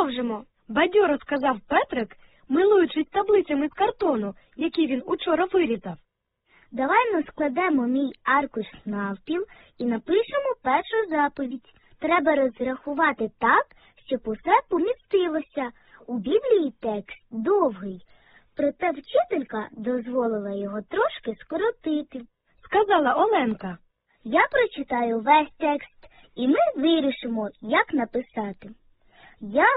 продовжимо, бадьоро сказав Петрик, милуючись таблицями з картону, які він учора вирізав. Давай ми складемо мій аркуш навпіл і напишемо першу заповідь. Треба розрахувати так, щоб усе помістилося. У Біблії текст довгий, проте вчителька дозволила його трошки скоротити, Сказала Оленка. Я прочитаю весь текст, і ми вирішимо, як написати. Я